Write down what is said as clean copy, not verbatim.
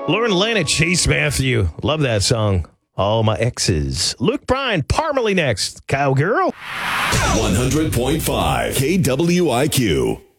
Lauren Lana, Chase Matthew. Love that song. All my exes. Luke Bryan, Parmalee next. Cowgirl. 100.5 KWIQ.